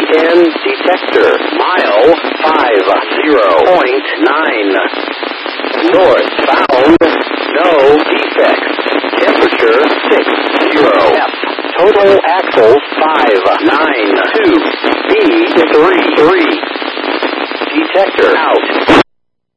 10, detector, mile 50.9. Northbound, no defects. Temperature 60. F. Total axles 592. B 33. Detector out.